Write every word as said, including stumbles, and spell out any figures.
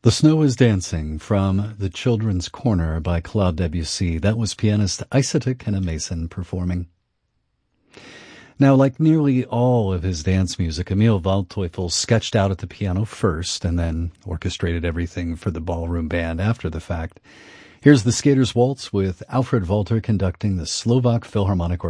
The Snow is Dancing from The Children's Corner by Claude Debussy. That was pianist Isata Kenna Mason performing. Now, like nearly all of his dance music, Emil Waldteufel sketched out at the piano first and then orchestrated everything for the ballroom band after the fact. Here's the Skater's Waltz with Alfred Walter conducting the Slovak Philharmonic Orchestra.